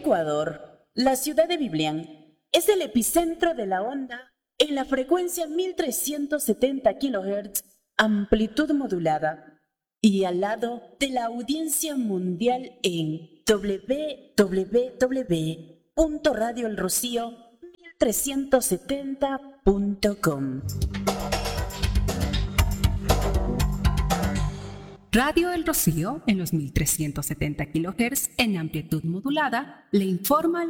Ecuador, la ciudad de Biblián es el epicentro de la onda en la frecuencia 1370 kHz, amplitud modulada, y al lado de la audiencia mundial en www.radioelrocío1370.com. Radio El Rocío, en los 1370 kHz en amplitud modulada, le informa